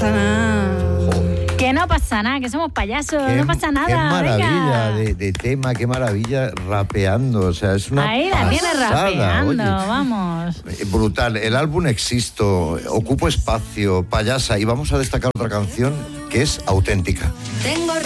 pasa nada. Que no pasa nada, que somos payasos, no pasa nada. Qué maravilla venga. de tema, qué maravilla rapeando. O sea, es una Ahí la tiene pasada, rapeando, oye. vamos. Brutal. El álbum Existo, Ocupo Espacio, Payasa. Y vamos a destacar otra canción que es auténtica. Tengo